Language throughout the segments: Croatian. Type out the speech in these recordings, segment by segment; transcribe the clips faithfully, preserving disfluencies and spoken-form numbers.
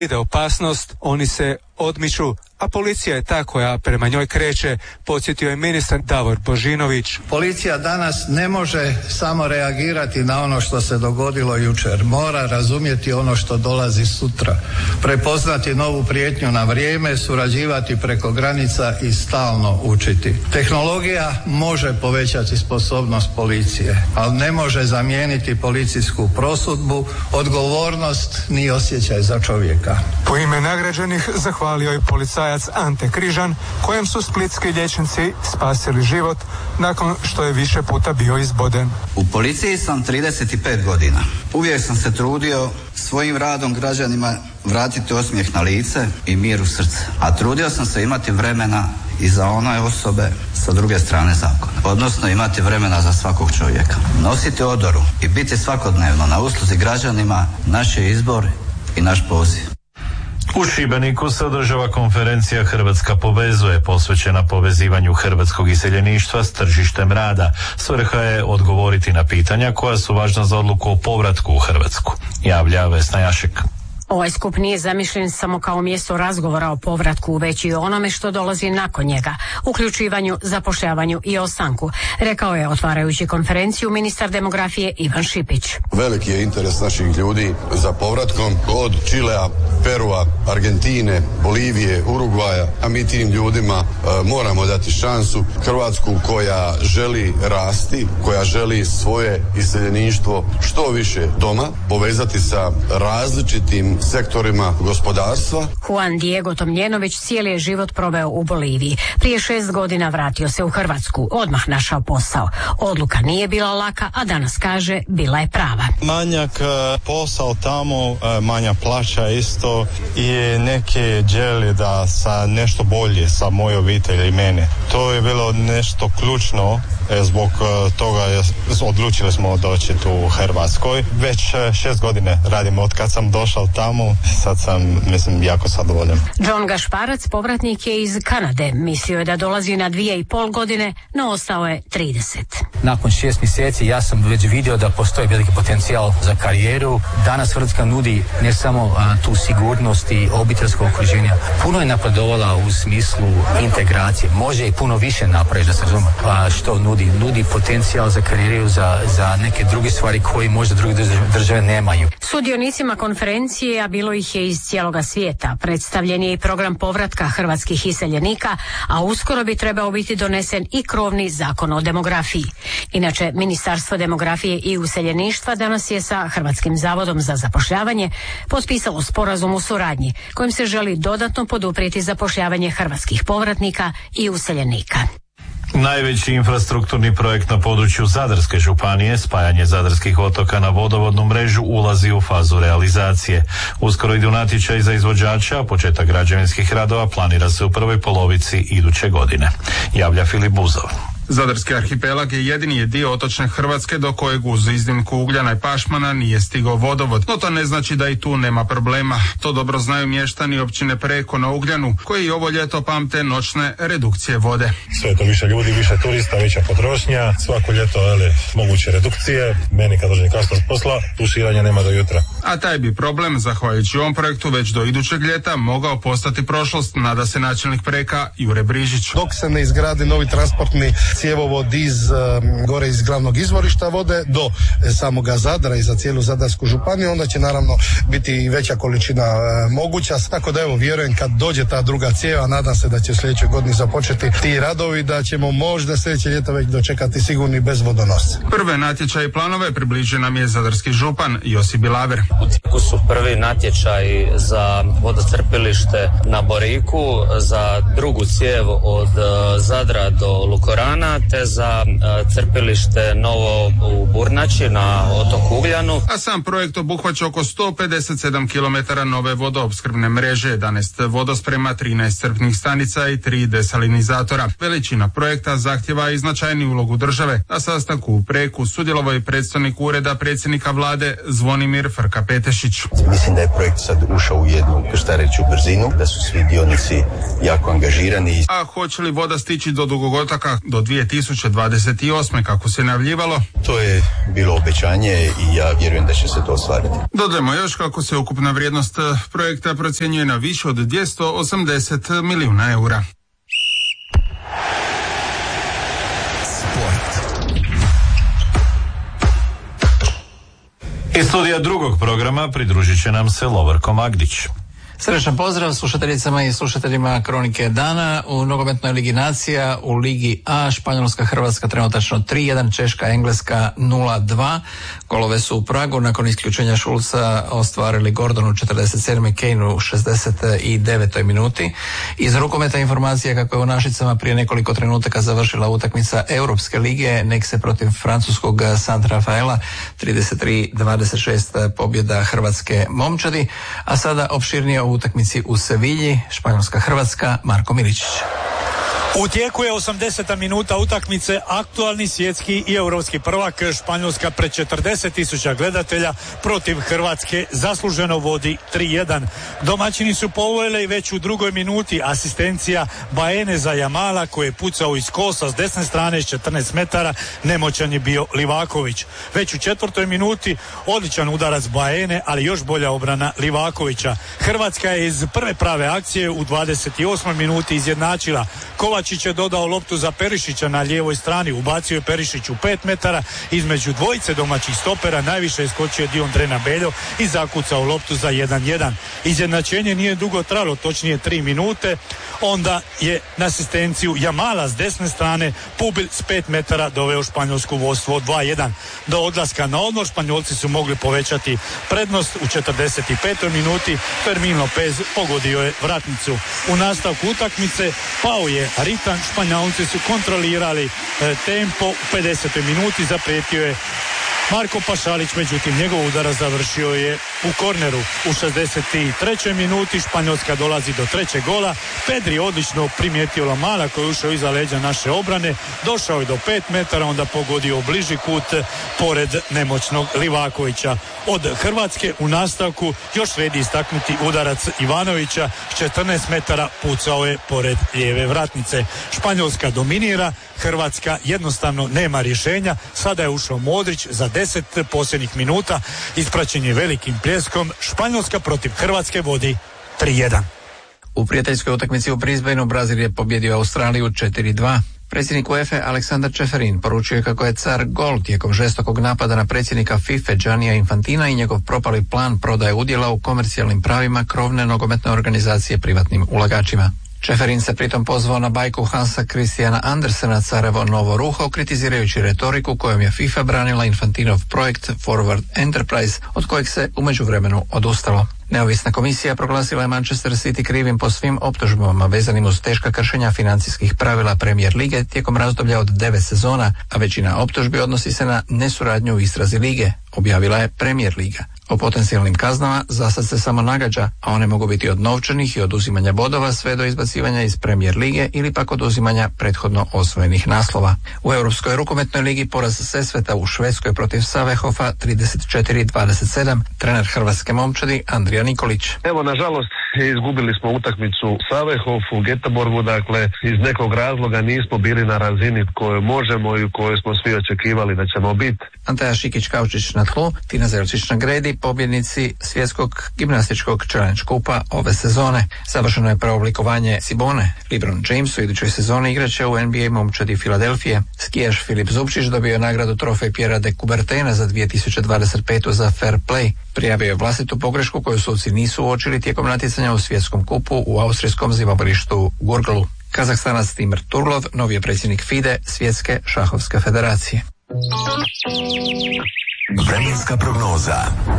ide opasnost, oni se odmiču, a policija je ta koja prema njoj kreće, podsjetio je ministar Davor Božinović. Policija danas ne može samo reagirati na ono što se dogodilo jučer. Mora razumjeti ono što dolazi sutra. Prepoznati novu prijetnju na vrijeme, surađivati preko granica i stalno učiti. Tehnologija može povećati sposobnost policije, ali ne može zamijeniti policijsku prosudbu, odgovornost ni osjećaj za čovjeka. Po ime nagrađenih zahvalio je policajac Ante Križan, kojem su splitski liječnici spasili život nakon što je više puta bio izboden. U policiji sam trideset pet godina. Uvijek sam se trudio svojim radom građanima vratiti osmijeh na lice i mir u srce. A trudio sam se imati vremena i za one osobe sa druge strane zakona. Odnosno imati vremena za svakog čovjeka. Nositi odoru i biti svakodnevno na usluzi građanima naš je izbor i naš poziv. U Šibeniku se održava konferencija Hrvatska povezuje, posvećena povezivanju hrvatskog iseljeništva s tržištem rada. Svrha je odgovoriti na pitanja koja su važna za odluku o povratku u Hrvatsku. Javlja Vesna Jašek. Ovaj skup nije zamišljen samo kao mjesto razgovora o povratku, već i o onome što dolazi nakon njega, uključivanju, zapošljavanju i ostanku, rekao je otvarajući konferenciju ministar demografije Ivan Šipić. Veliki je interes naših ljudi za povratkom od Čilea, Perua, Argentine, Bolivije, Urugvaja, a mi tim ljudima e, moramo dati šansu. Hrvatsku koja želi rasti, koja želi svoje iseljeništvo što više doma, povezati sa različitim sektorima gospodarstva. Juan Diego Tomljenović cijeli je život proveo u Boliviji. Prije šest godina vratio se u Hrvatsku, odmah našao posao. Odluka nije bila laka, a danas kaže bila je prava. Manjak posao tamo, manja plaća isto i neke želje da sa nešto bolje sa moje obitelji i mene. To je bilo nešto ključno, zbog toga odlučili smo doći tu u Hrvatskoj. Već šest godine radim od kad sam došao tamo, sad sam, mislim, jako zadovoljan. John Gašparac, povratnik je iz Kanade. Mislio je da dolazi na dvije i pol godine, no ostao je trideset. Nakon šest mjeseci ja sam već vidio da postoji veliki potencijal za karijeru. Danas Hrvatska nudi ne samo a, tu sigurnost i obiteljsko okruženje. Puno je napredovala u smislu integracije. Može i puno više napraviti, da se razumije. A što nudi? Nudi potencijal za karijeru, za, za neke druge stvari koje možda druge države nemaju. Sudionicima konferencije, a bilo ih je iz cijeloga svijeta, predstavljen je i program povratka hrvatskih iseljenika, a uskoro bi trebao biti donesen i krovni zakon o demografiji. Inače, Ministarstvo demografije i useljeništva danas je sa Hrvatskim zavodom za zapošljavanje potpisalo sporazum u suradnji kojim se želi dodatno poduprijeti zapošljavanje hrvatskih povratnika i useljenika. Najveći infrastrukturni projekt na području Zadarske županije, spajanje zadarskih otoka na vodovodnu mrežu, ulazi u fazu realizacije. Uskoro idu natječaj za izvođača, a početak građevinskih radova planira se u prvoj polovici iduće godine. Javlja Filip Buzov. Zadarski arhipelag je jedini je dio otočne Hrvatske do kojeg uz iznimku Ugljana i Pašmana nije stigao vodovod. No to ne znači da i tu nema problema. To dobro znaju mještani općine Preko na Ugljanu, koji ovo ljeto pamte noćne redukcije vode. Sve to više ljudi, više turista, veća potrošnja. Svako ljeto ali, moguće redukcije. Meni kad dođe kasno s posla, tuširanja nema do jutra. A taj bi problem, zahvaljujući ovom projektu, već do idućeg ljeta mogao postati prošlost, nada se načelnik Preka Jure Brižić. Dok se ne izgradi novi transportni cjevovod iz um, gore iz glavnog izvorišta vode do e, samoga Zadra i za cijelu Zadarsku županiju, onda će naravno biti i veća količina e, moguća. Tako da evo vjerujem kad dođe ta druga cijeva, nadam se da će u sljedećoj godini započeti ti radovi, da ćemo možda sljedeće ljeto već dočekati sigurni bez vodonosca. Prve natječaje i planove približio nam je zadarski župan Josip Bilaver. U tijeku su prvi natječaj za vodocrpilište na Boriku, za drugu cijev od uh, Zadra do Lukorana, te za uh, crpilište novo u Burnači na otoku Ugljanu. A sam projekt obuhvaća oko sto pedeset sedam kilometara nove vodoopskrbne mreže, jedanaest vodosprema, trinaest crpnih stanica i tri desalinizatora. Veličina projekta zahtjeva i značajniju ulogu države. Na sastanku u Preku sudjelovao je predstojnik ureda predsjednika vlade Zvonimir Frka Željka Petešić. Mislim da je projekt sad ušao u jednu, šta reći, u brzinu, da su svi dionici jako angažirani. A hoće li voda stići do Dugogotaka do dvije tisuće dvadeset osme kako se najavljivalo? To je bilo obećanje i ja vjerujem da će se to ostvariti. Dodajmo još kako se ukupna vrijednost projekta procjenjuje na više od dvjesto osamdeset milijuna eura. Iz studija drugog programa pridružit će nam se Lovorko Magdić. Srečan pozdrav slušateljicama i slušateljima Kronike dana. U nogometnoj ligi nacija u Ligi A Španjolska Hrvatska trenutačno tri jedan, Češka Engleska nula dva. Golove su u Pragu nakon isključenja Šulca ostvarili Gordon u četrdeset sedmoj, Kane u šezdeset devetoj minuti. Iz rukometa informacija kako je u Našicama prije nekoliko trenutaka završila utakmica Europske lige, nek se protiv francuskog Sant Rafaela, trideset tri dvadeset šest pobjeda hrvatske momčadi, a sada opširnije o utakmici u Sevilji, Španjolska Hrvatska, Marko Miličić. U tijeku je osamdeseta minuta utakmice, aktualni svjetski i europski prvak Španjolska pred četrdeset tisuća gledatelja protiv Hrvatske zasluženo vodi tri jedan. Domaćini su povojili već u drugoj minuti, asistencija Baene za Jamala koji je pucao iz kosa s desne strane s četrnaest metara, nemoćan je bio Livaković. Već u četvrtoj minuti odličan udarac Baene, ali još bolja obrana Livakovića. Hrvatska je iz prve prave akcije u dvadeset osmoj minuti izjednačila. Kovačić je dodao loptu za Perišića na lijevoj strani, ubacio je Perišić u pet metara između dvojice domaćih stopera, najviše je skočio Diondrena Beljo i zakucao loptu za jedan jedan. Izjednačenje nije dugo trajalo, točnije tri minute, onda je na asistenciju Jamala s desne strane Pubil s pet metara doveo Španjolsku vodstvo dva jedan. Do odlaska na odmor Španjolci su mogli povećati prednost u četrdeset petoj minuti, Fermin Lopez pogodio je vratnicu. U nastavku utakmice pao je ritam, Španjolci su kontrolirali e, tempo, u pedesetoj minuti zaprijetio je Marko Pašalić, međutim njegov udarac završio je u korneru. U šezdeset trećoj minuti Španjolska dolazi do trećeg gola. Pedri odlično primijetio Lamala koji je ušao iza leđa naše obrane, došao je do pet metara, onda pogodio u bliži kut pored nemoćnog Livakovića. Od Hrvatske u nastavku još vredi istaknuti udarac Ivanovića s četrnaest metara, pucao je pored lijeve vratnice. Španjolska dominira, Hrvatska jednostavno nema rješenja. Sada je ušao Modrić za deset posljednjih minuta, ispraćen je velikim pljeskom. Španjolska protiv Hrvatske vodi tri jedan. U prijateljskoj utakmici u Brisbaneu Brazil je pobjedio Australiju četiri dva. Predsjednik UEFA Aleksandar Čeferin poručio je kako je car gol tijekom žestokog napada na predsjednika FIFA Giannija Infantina i njegov propali plan prodaje udjela u komercijalnim pravima krovne nogometne organizacije privatnim ulagačima. Čeferin se pritom pozvao na bajku Hansa Christiana Andersena Carevo novo ruho, kritizirajući retoriku kojom je FIFA branila Infantinov projekt Forward Enterprise, od kojeg se u međuvremenu odustalo. Neovisna komisija proglasila je Manchester City krivim po svim optužbama vezanim uz teška kršenja financijskih pravila Premier lige tijekom razdoblja od devet sezona, a većina optužbi odnosi se na nesuradnju u istrazi lige, objavila je Premier liga. O potencijalnim kaznama zasad se samo nagađa, a one mogu biti od novčanih i oduzimanja bodova sve do izbacivanja iz Premier lige ili pak oduzimanja prethodno osvojenih naslova. U Europskoj rukometnoj ligi poraz Sesveta u Švedskoj protiv Savehofa trideset četiri dvadeset sedam, trener hrvatske momčadi Andrija Nikolić. Evo, nažalost, izgubili smo utakmicu Savehof u Göteborgu, dakle, iz nekog razloga nismo bili na razini koju možemo i koju smo svi očekivali da ćemo biti. Antaja Šikić-Kaučić na tlu, Tina Zelčić na gredi, pobjednici svjetskog gimnastičkog challenge kupa ove sezone. Završeno je preoblikovanje Sibone. LeBron James u idućoj sezoni igraće u N B A momčadi Filadelfije. Skijaš Filip Zubčić dobio je nagradu trofej Pierre de Coubertina za dvije tisuće dvadeset petu za fair play. Prijavio je vlastitu pogrešku koju suci nisu uočili tijekom natjecanja u svjetskom kupu u austrijskom zimoborištu Gurglu. Kazahstanac Timur Turlov, novi je predsjednik FIDE, Svjetske šahovske federacije. Vremenska prognoza.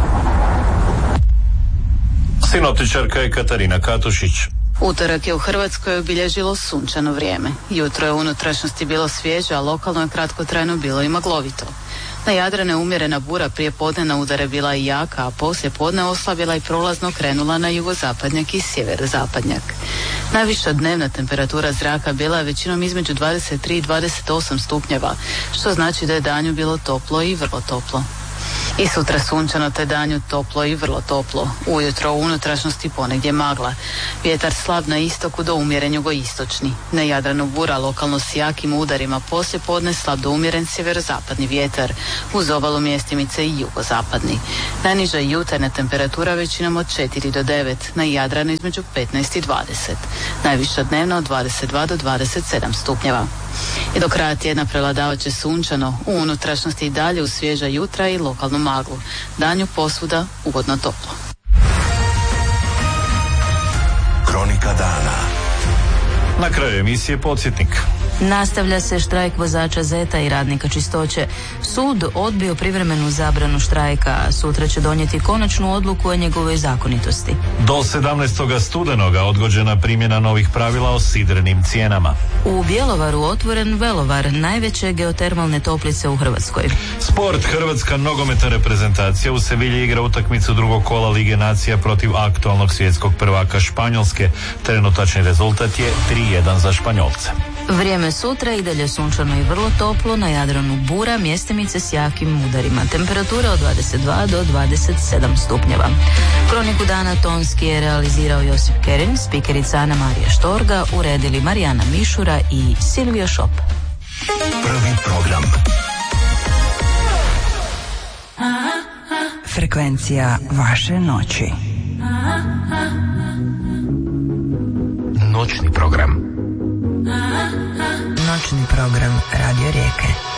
Sinoptičarka je Katarina Katušić. Utorak je u Hrvatskoj obilježilo sunčano vrijeme. Jutro je u unutrašnjosti bilo svježe, a lokalno je kratkotrajno bilo i maglovito. Na Jadranu je umjerena bura, prije podne na udare bila i jaka, a poslije podne oslabila i prolazno krenula na jugozapadnjak i sjeverozapadnjak. Najviša dnevna temperatura zraka bila je većinom između dvadeset tri i dvadeset osam stupnjeva, što znači da je danju bilo toplo i vrlo toplo. I sutra sunčano te danju toplo i vrlo toplo. Ujutro u unutrašnjosti ponegdje magla. Vjetar slab na istoku do umjeren jugoistočni. Na Jadranu bura lokalno s jakim udarima, poslije podne slab do umjeren sjeverozapadni vjetar. Uz obalu mjestimice i jugozapadni. Najniža jutarnja temperatura većinom od četiri do devet. Na Jadranu između petnaest i dvadeset. Najviša dnevna od dvadeset dva do dvadeset sedam stupnjeva. I do kraja tjedna prevladavat će sunčano, u unutrašnjosti i dalje uz svježa jutra i lokalnu maglu. Danju posvuda ugodno toplo. Kronika dana. Na kraju emisije podsjetnik. Nastavlja se štrajk vozača Zeta i radnika čistoće. Sud odbio privremenu zabranu štrajka, a sutra će donijeti konačnu odluku o njegovoj zakonitosti. Do sedamnaestog studenoga odgođena primjena novih pravila o sidrenim cijenama. U Bjelovaru otvoren Velovar, najveće geotermalne toplice u Hrvatskoj. Sport. Hrvatska nogometna reprezentacija u Sevilji igra utakmicu drugog kola Lige nacija protiv aktualnog svjetskog prvaka Španjolske. Trenutačni rezultat je tri jedan za Španjolce. Vrijeme sutra i dalje sunčano i vrlo toplo, na Jadranu bura, mjestimice s jakim udarima. Temperatura od dvadeset dva do dvadeset sedam stupnjeva. Kroniku dana tonski je realizirao Josip Kerin, spikerica Ana Marija Štorga, uredili Marijana Mišura i Silvio Šop. Prvi program. Frekvencija vaše noći. Noćni program. Noćni program Radio Rijeke.